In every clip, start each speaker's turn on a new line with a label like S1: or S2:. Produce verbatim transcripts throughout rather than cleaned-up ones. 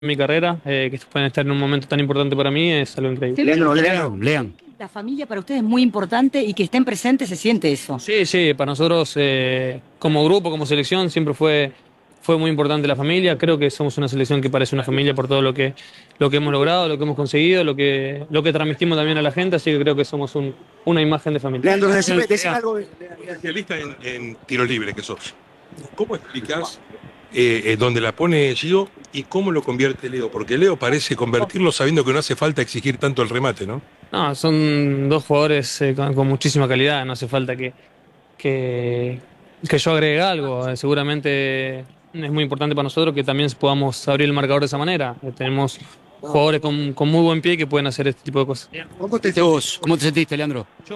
S1: mi carrera, eh, que pueden estar en un momento tan importante para mí, es algo increíble.
S2: Leandro, Leandro, lean.
S3: La familia para ustedes es muy importante y que estén presentes se siente eso.
S1: Sí, sí, para nosotros eh, como grupo, como selección, siempre fue, fue muy importante la familia. Creo que somos una selección que parece una familia por todo lo que, lo que hemos logrado, lo que hemos conseguido, lo que, lo que transmitimos también a la gente, así que creo que somos un, una imagen de familia.
S2: Leandro, decime, decime algo.
S4: Especialista en, en tiro libre que sos. ¿Cómo explicás eh, eh, dónde la pone Gio y cómo lo convierte Leo? Porque Leo parece convertirlo sabiendo que no hace falta exigir tanto el remate, ¿no?
S1: No, son dos jugadores eh, con, con muchísima calidad, no hace falta que, que, que yo agregue algo. Eh, seguramente es muy importante para nosotros que también podamos abrir el marcador de esa manera. Eh, tenemos jugadores con, con muy buen pie que pueden hacer este tipo de cosas.
S2: ¿Cómo te, vos? ¿Cómo te sentiste, Leandro?
S1: Yo,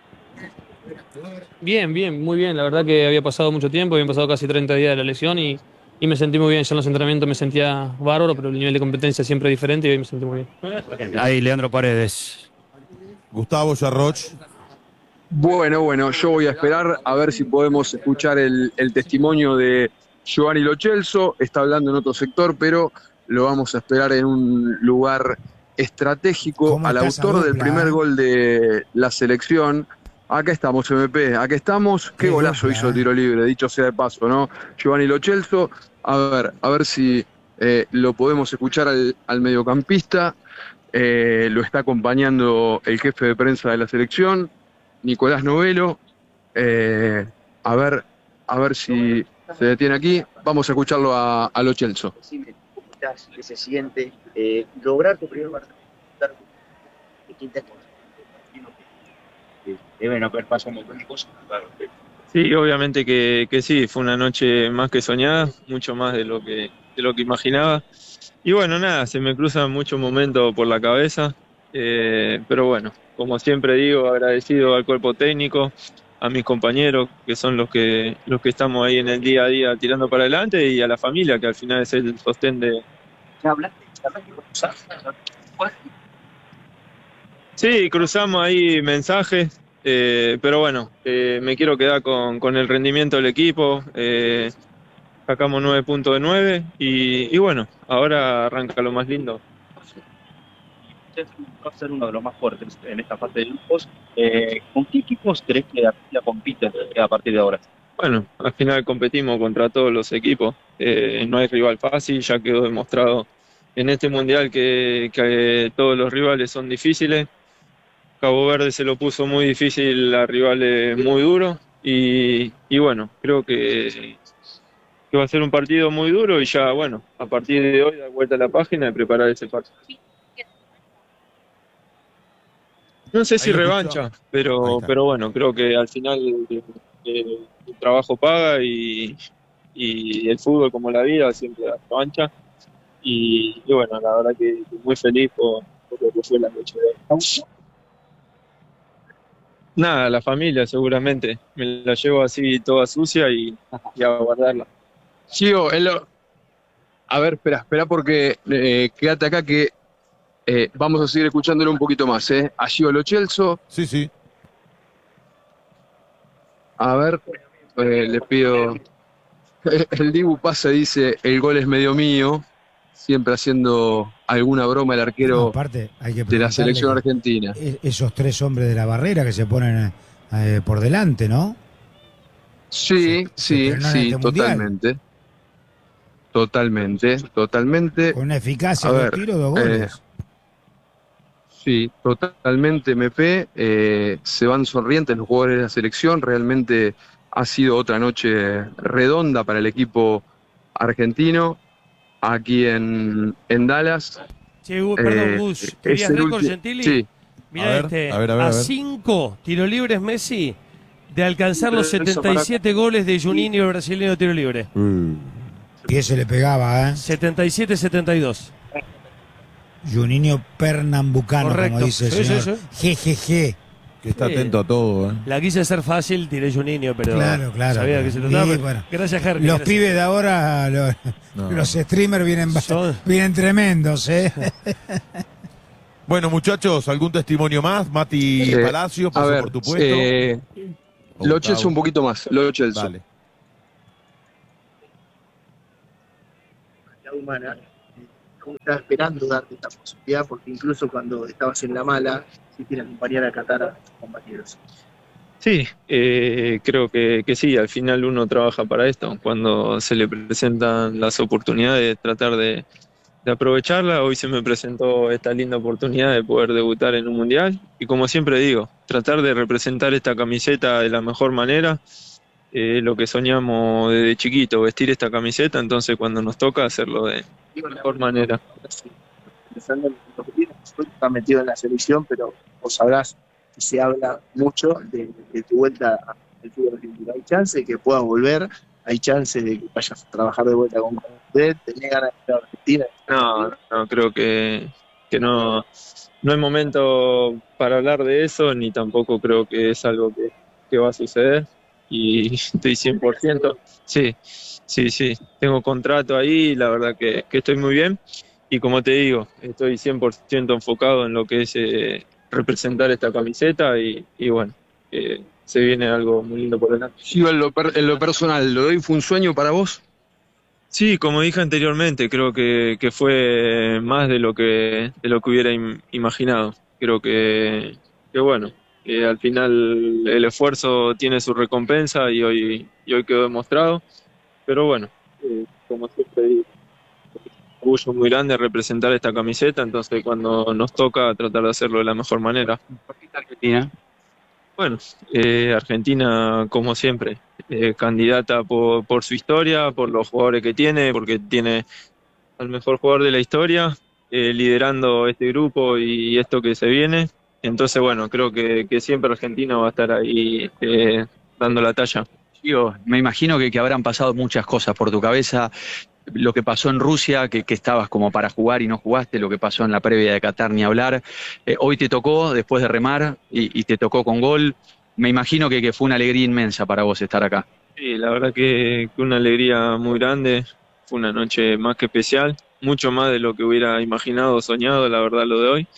S1: bien, bien, muy bien. La verdad que había pasado mucho tiempo, habían pasado casi treinta días de la lesión y, y me sentí muy bien. Ya en los entrenamientos me sentía bárbaro, pero el nivel de competencia siempre es diferente y hoy me sentí muy bien.
S2: Ahí, Leandro Paredes.
S5: Gustavo Yarroch.
S6: Bueno, bueno, yo voy a esperar a ver si podemos escuchar el, el testimonio de Giovanni Lo Celso. Está hablando en otro sector, pero lo vamos a esperar en un lugar estratégico al autor del primer gol de la selección. Acá estamos, M P, acá estamos. Qué golazo hizo tiro libre, dicho sea de paso, ¿no? Giovanni Lo Celso. A ver, a ver si eh, lo podemos escuchar al, al mediocampista. Eh, lo está acompañando el jefe de prensa de la selección, Nicolás Novelo. Eh, a ver, a ver si se detiene aquí. Vamos a escucharlo a, a Lo Celso.
S7: ¿Qué se siente eh, lograr tu primer partido? Deben haber pasado un montón de cosas.
S8: Sí, obviamente que, que sí, fue una noche más que soñada, mucho más de lo que, de lo que imaginaba. Y bueno, nada, se me cruzan muchos momentos por la cabeza, eh, pero bueno, como siempre digo, agradecido al cuerpo técnico, a mis compañeros, que son los que, los que estamos ahí en el día a día tirando para adelante, y a la familia, que al final es el sostén de...
S7: ¿Ya hablaste? ¿Ya hablaste con tus hijos?
S8: Sí, cruzamos ahí mensajes, eh, pero bueno, eh, me quiero quedar con, con el rendimiento del equipo. Eh, sacamos nueve puntos de nueve y, y bueno, ahora arranca lo más lindo.
S7: Va a ser uno de los más fuertes en esta fase de grupos. Eh, ¿Con qué equipos crees que la compiten a partir de ahora?
S8: Bueno, al final competimos contra todos los equipos. Eh, no hay rival fácil, ya quedó demostrado en este mundial que, que todos los rivales son difíciles. Cabo Verde se lo puso muy difícil a rivales muy duros y, y bueno, creo que, que va a ser un partido muy duro y ya, bueno, a partir de hoy dar vuelta a la página y preparar ese partido. No sé si revancha, pero, pero bueno, creo que al final eh, eh, el trabajo paga y, y el fútbol, como la vida, siempre da revancha. Y, y bueno, la verdad que muy feliz por, por lo que fue la noche de hoy. Nada, la familia seguramente. Me la llevo así toda sucia y, y a guardarla.
S6: Gio, él lo... a ver, espera, espera porque eh, quédate acá que eh, vamos a seguir escuchándolo un poquito más, ¿eh? A Gio Lo Celso.
S5: Sí, sí.
S6: A ver, eh, le pido... El Dibu pasa y dice, el gol es medio mío, siempre haciendo alguna broma el arquero
S9: no, aparte, hay que
S6: de la selección
S9: que
S6: argentina.
S9: Esos tres hombres de la barrera que se ponen eh, por delante, ¿no?
S6: Sí,
S9: se,
S6: sí,
S9: se
S6: sí,
S9: este
S6: totalmente. Mundial. Totalmente, totalmente.
S9: Con una eficacia, dos tiros, dos goles.
S6: Eh, sí, totalmente, M P. Eh, se van sonrientes los jugadores de la selección. Realmente ha sido otra noche redonda para el equipo argentino aquí en, en Dallas.
S10: Che, Hugo, perdón,
S6: eh,
S10: Gus, ¿querías récord, Gentili?
S6: Sí.
S10: Mirá este, a, ver, a, ver, a, ver. a cinco tiro libres Messi de alcanzar los setenta y siete para... goles de Juninho, el brasileño de tiro libre.
S9: Mm. Y ese le pegaba, ¿eh?
S10: setenta y siete setenta y dos.
S9: Juninho Pernambucano, correcto, como dice el sí, señor. Sí, sí. Jejeje.
S5: Que está sí. atento a todo, ¿eh?
S10: La quise hacer fácil, tiré Juninho, pero
S9: claro, claro,
S10: sabía
S9: claro.
S10: que se trataba.
S9: Y, bueno,
S10: gracias, Jerry.
S9: Los
S10: gracias.
S9: pibes de ahora, los, no. los streamers vienen, Son... vienen tremendos, ¿eh?
S5: Bueno, muchachos, ¿algún testimonio más? Mati eh, Palacio, pasó ver, por tu puesto.
S6: Eh, Lo Celso un poquito más, Lo Celso.
S5: Dale.
S7: La humana,
S11: estaba esperando darte esta posibilidad, porque incluso cuando estabas en la mala, sí te acompañar a Qatar a tus compañeros.
S8: Sí, eh, creo que, que sí, al final uno trabaja para esto, cuando se le presentan las oportunidades, tratar de, de aprovecharla. Hoy se me presentó esta linda oportunidad de poder debutar en un mundial y, como siempre digo, tratar de representar esta camiseta de la mejor manera, eh, lo que soñamos desde chiquito, vestir esta camiseta, entonces cuando nos toca hacerlo de la mejor manera.
S11: Pensando en lo que tienes, estás metido en la selección, pero vos sabrás que se habla mucho de, de tu vuelta al fútbol argentino. ¿Hay chance de que puedas volver? ¿Hay chance de que vayas a trabajar de vuelta con usted? ¿Tenés ganas de ir a Argentina?
S8: No, no, creo que, que no, no es momento para hablar de eso, ni tampoco creo que es algo que, que va a suceder. Y estoy cien por ciento, sí, sí, sí, tengo contrato ahí, la verdad que, que estoy muy bien. Y como te digo, estoy cien por ciento enfocado en lo que es eh, representar esta camiseta y, y bueno, eh, se viene algo muy lindo por delante.
S6: Sí, en lo, per- en lo personal, ¿lo doy fue un sueño para vos?
S8: Sí, como dije anteriormente, creo que, que fue más de lo que, de lo que hubiera im- imaginado. Creo que, que bueno, que al final el esfuerzo tiene su recompensa y hoy, y hoy quedó demostrado. Pero bueno, eh, como siempre digo, un orgullo muy grande representar esta camiseta, entonces cuando nos toca tratar de hacerlo de la mejor manera.
S2: ¿Por qué está Argentina?
S8: Bueno, eh, Argentina, como siempre, eh, candidata por, por su historia, por los jugadores que tiene, porque tiene al mejor jugador de la historia, eh, liderando este grupo y esto que se viene. Entonces, bueno, creo que, que siempre Argentina va a estar ahí eh, dando la talla.
S2: Digo, me imagino que, que habrán pasado muchas cosas por tu cabeza. Lo que pasó en Rusia, que, que estabas como para jugar y no jugaste, lo que pasó en la previa de Qatar, ni hablar. Eh, hoy te tocó, después de remar, y, y te tocó con gol. Me imagino que, que fue una alegría inmensa para vos estar acá.
S8: Sí, la verdad que, que una alegría muy grande. Fue una noche más que especial, mucho más de lo que hubiera imaginado o soñado, la verdad, lo de hoy.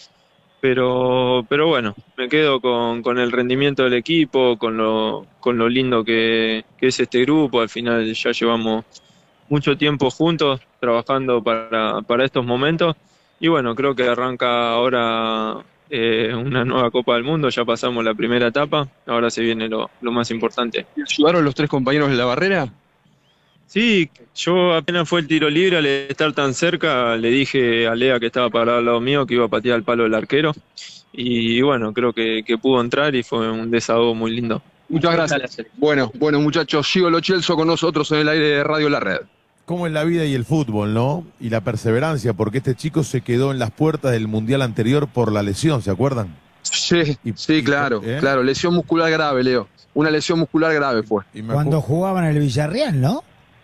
S8: Pero, pero bueno, me quedo con, con el rendimiento del equipo, con lo, con lo lindo que, que es este grupo. Al final ya llevamos mucho tiempo juntos trabajando para, para estos momentos y bueno, creo que arranca ahora eh, una nueva Copa del Mundo, ya pasamos la primera etapa, ahora se viene lo, lo más importante.
S6: ¿Ayudaron los tres compañeros en la barrera?
S8: Sí, yo apenas fue el tiro libre, al estar tan cerca le dije a Lea, que estaba parado al lado mío, que iba a patear el palo del arquero y bueno, creo que, que pudo entrar y fue un desahogo muy lindo.
S6: Muchas gracias. Bueno, bueno muchachos, Gio Lo Celso con nosotros en el aire de Radio La Red.
S5: Cómo es la vida y el fútbol, ¿no? Y la perseverancia, porque este chico se quedó en las puertas del Mundial anterior por la lesión, ¿se acuerdan?
S6: Sí,
S5: Y-
S6: sí, claro,
S5: ¿eh?
S6: claro, lesión muscular grave, Leo. Una lesión muscular grave fue.
S5: Y me
S9: Cuando
S5: acu-
S9: jugaban en el Villarreal, ¿no?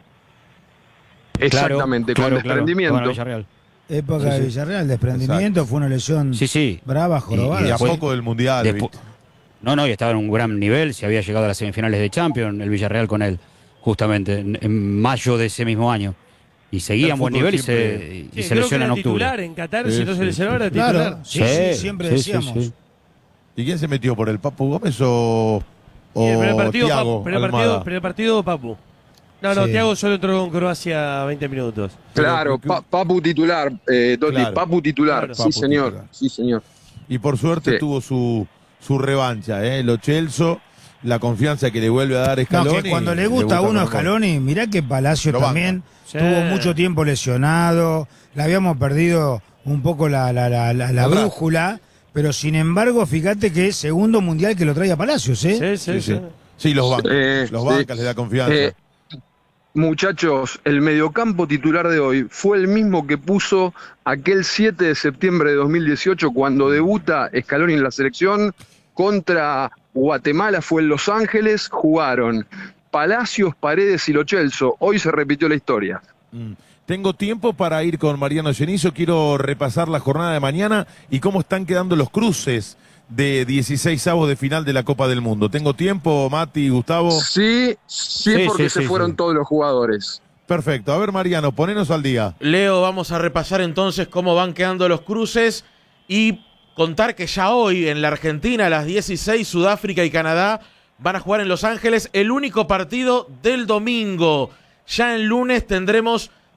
S6: Exactamente, con desprendimiento.
S2: Bueno, Villarreal.
S9: Época
S5: Sí,
S9: de
S5: sí.
S9: Villarreal, el desprendimiento, fue una lesión
S2: Sí, sí.
S9: brava,
S2: Y-
S9: jorobada.
S5: y a
S2: después-
S5: poco del Mundial,
S2: Despu-
S5: ¿viste?
S2: No, no, y estaba en un gran nivel, se había llegado a las semifinales de Champions, el Villarreal con él, justamente, en, en mayo de ese mismo año. Y seguía
S5: El
S2: en buen
S5: fútbol
S2: nivel y
S5: siempre-
S2: se, y
S10: Sí,
S2: se
S10: creo que
S2: lesiona en
S10: era
S2: octubre.
S10: titular en Qatar,
S5: Sí,
S10: si no se
S5: sí,
S10: lesionaba era
S9: sí. Claro.
S10: titular.
S9: Sí, sí, siempre decíamos.
S5: ¿Y quién se metió por el Papu Gómez o,
S10: Y el primer
S5: o
S10: partido,
S5: Thiago
S10: Papu, primer
S5: Almada?
S10: partido, primer partido, Papu. No, no,
S9: Sí.
S10: Thiago solo entró con Croacia veinte minutos.
S6: Claro,
S5: Pero-
S6: Pa- Papu titular, eh, Totti,
S5: Claro.
S6: Papu titular,
S10: Claro.
S6: sí
S5: Papu
S6: señor,
S5: titular.
S6: sí señor.
S5: Y por suerte
S6: Sí.
S5: tuvo su, su revancha, ¿eh? Lo Celso, la confianza que le vuelve a dar
S9: No,
S5: Scaloni.
S9: que cuando le gusta a uno
S5: con gol.
S9: Scaloni, mirá que Palacio
S5: Lo banca.
S9: también
S10: Sí.
S9: tuvo mucho tiempo lesionado, le habíamos perdido un poco la, la, la, la, la
S5: Atrás.
S9: brújula, pero sin embargo, fíjate que es segundo mundial que lo trae a Palacios, ¿eh?
S10: Sí, sí,
S5: Sí,
S10: sí.
S5: sí. Sí, los bancas.
S6: Eh,
S5: los
S6: sí.
S5: bancas, le da confianza.
S6: Eh, muchachos, el mediocampo titular de hoy fue el mismo que puso aquel siete de septiembre de dos mil dieciocho cuando debuta Scaloni en la selección contra Guatemala, fue en Los Ángeles, jugaron Palacios, Paredes y Lo Celso. Hoy se repitió la historia.
S5: Mm. Tengo tiempo para ir con Mariano Genizo. Quiero repasar la jornada de mañana y cómo están quedando los cruces de dieciseisavos de final de la Copa del Mundo. ¿Tengo tiempo, Mati, Gustavo?
S6: Sí, sí,
S2: Sí,
S6: porque
S2: sí,
S6: se
S2: sí,
S6: fueron
S2: sí.
S6: todos los jugadores.
S5: Perfecto. A ver, Mariano, ponenos al día.
S12: Leo, vamos a repasar entonces cómo van quedando los cruces y contar que ya hoy en la Argentina a las dieciséis Sudáfrica y Canadá van a jugar en Los Ángeles el único partido del domingo. Ya el lunes tendremos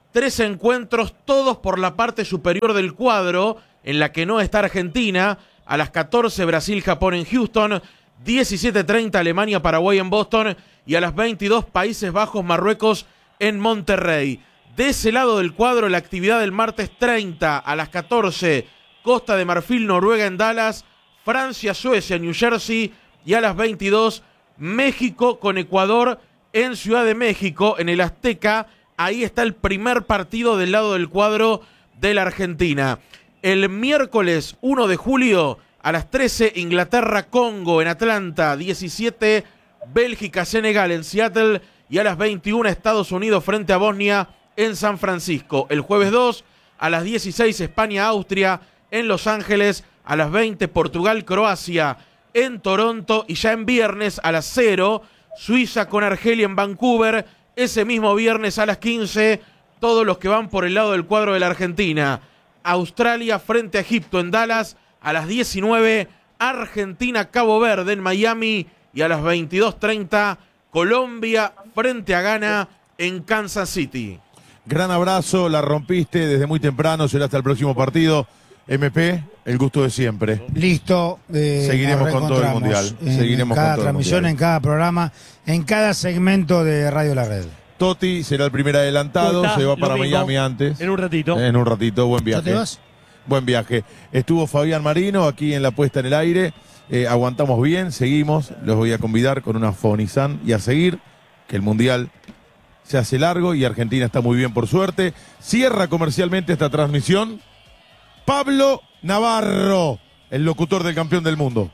S12: tres encuentros, todos por la parte superior del cuadro, en la que no está Argentina. A las catorce, Brasil-Japón en Houston, diecisiete treinta, Alemania-Paraguay en Boston, y a las veintidós, Países Bajos-Marruecos en Monterrey. De ese lado del cuadro, la actividad del martes treinta, a las catorce, Costa de Marfil-Noruega en Dallas, Francia-Suecia en New Jersey, y a las veintidós, México con Ecuador en Ciudad de México, en el Azteca. Ahí está el primer partido del lado del cuadro de la Argentina. El miércoles uno de julio a las trece, Inglaterra-Congo en Atlanta, diecisiete, Bélgica-Senegal en Seattle, y a las veintiuna, Estados Unidos frente a Bosnia en San Francisco. El jueves dos, a las dieciséis, España-Austria en Los Ángeles, a las veinte, Portugal-Croacia en Toronto, y ya en viernes a las cero, Suiza con Argelia en Vancouver. Ese mismo viernes a las quince, todos los que van por el lado del cuadro de la Argentina. Australia frente a Egipto en Dallas, a las diecinueve, Argentina-Cabo Verde en Miami, y a las veintidós treinta, Colombia frente a Ghana en Kansas City.
S5: Gran abrazo, la rompiste desde muy temprano, será hasta el próximo partido. M P, el gusto de siempre.
S9: Listo. Eh,
S5: Seguiremos con todo el Mundial.
S9: En
S5: Seguiremos
S9: cada
S5: con todo
S9: transmisión,
S5: el mundial.
S9: en cada programa, en cada segmento de Radio La Red.
S5: Totti será el primer adelantado,
S10: Puta,
S5: se va para
S10: lo mismo.
S5: Miami antes.
S10: En un ratito.
S5: En un ratito, buen viaje.
S9: ¿Ya te vas?
S5: Buen viaje. Estuvo Fabián Marino aquí en la puesta en el aire. Eh, aguantamos bien, seguimos. Los voy a convidar con una Fonizan y a seguir, que el Mundial se hace largo y Argentina está muy bien por suerte. Cierra comercialmente esta transmisión Pablo Navarro, el locutor del campeón del mundo.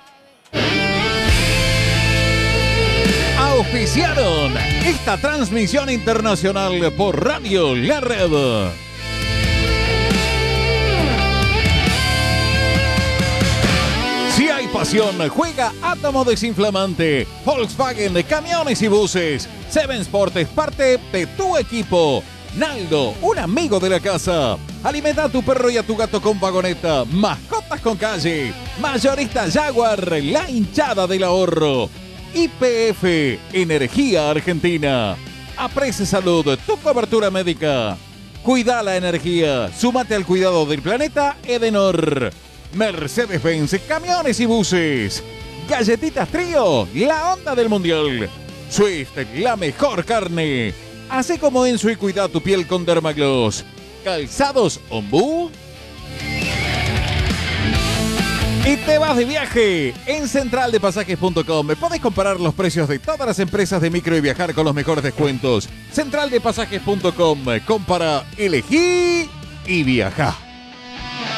S13: Auspiciaron esta transmisión internacional por Radio La Red. Si hay pasión, juega Átomo Desinflamante. Volkswagen de camiones y buses. Seven Sport es parte de tu equipo. Naldo, un amigo de la casa. Alimenta a tu perro y a tu gato con vagoneta. Mascotas con calle. Mayorista Jaguar, la hinchada del ahorro. Y P F, Energía Argentina. Aprece Salud, tu cobertura médica. Cuida la energía. Súmate al cuidado del planeta, Edenor. Mercedes-Benz, camiones y buses. Galletitas Trío, la onda del mundial. Swift, la mejor carne. Así como Enzo y cuida tu piel con Dermagloss. Calzados Ombú. Y te vas de viaje en central de pasajes punto com. Podés comparar los precios de todas las empresas de micro y viajar con los mejores descuentos. central de pasajes punto com. Compara, elegí y viaja.